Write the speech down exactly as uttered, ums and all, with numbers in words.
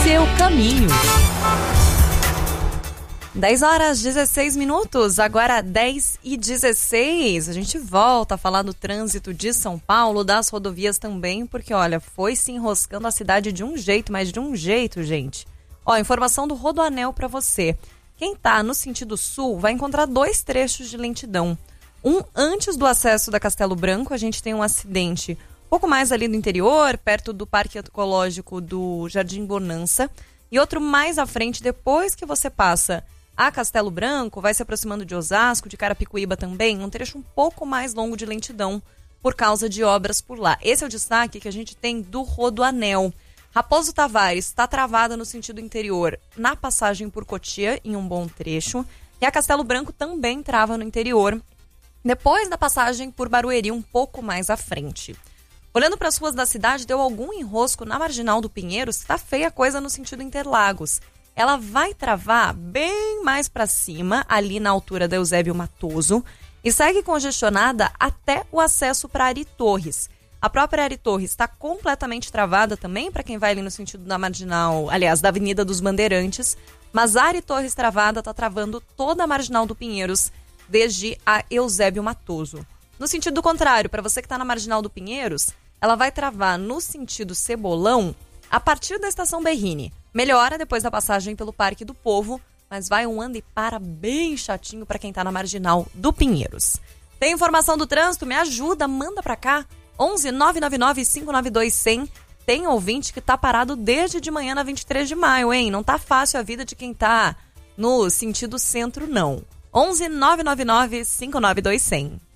seu caminho. dez horas e dezesseis minutos, agora dez e dezesseis. A gente volta a falar do trânsito de São Paulo, das rodovias também, porque olha, foi se enroscando a cidade de um jeito, mas de um jeito, gente. Ó, informação do Rodoanel para você. Quem tá no sentido sul vai encontrar dois trechos de lentidão. Um antes do acesso da Castelo Branco, a gente tem um acidente um pouco mais ali do interior, perto do Parque Ecológico do Jardim Bonança. E outro mais à frente, depois que você passa a Castelo Branco, vai se aproximando de Osasco, de Carapicuíba também, um trecho um pouco mais longo de lentidão por causa de obras por lá. Esse é o destaque que a gente tem do Rodoanel. Raposo Tavares está travada no sentido interior na passagem por Cotia, em um bom trecho. E a Castelo Branco também trava no interior, depois da passagem por Barueri, um pouco mais à frente. Olhando para as ruas da cidade, deu algum enrosco na Marginal do Pinheiros, está feia a coisa no sentido Interlagos. Ela vai travar bem mais para cima, ali na altura da Eusébio Matoso, e segue congestionada até o acesso para Ari Torres. A própria Ari Torres está completamente travada também para quem vai ali no sentido da Marginal, aliás, da Avenida dos Bandeirantes, mas a Ari Torres travada está travando toda a Marginal do Pinheiros, desde a Eusébio Matoso. No sentido contrário, para você que está na Marginal do Pinheiros, ela vai travar no sentido Cebolão a partir da Estação Berrini. Melhora depois da passagem pelo Parque do Povo, mas vai um anda e para bem chatinho para quem está na Marginal do Pinheiros. Tem informação do trânsito? Me ajuda, manda para cá. onze nove nove nove cinco nove dois zero zero. Tem ouvinte que tá parado desde de manhã na vinte e três de maio, hein? Não tá fácil a vida de quem tá no sentido centro, não. onze nove nove nove cinco nove dois zero zero.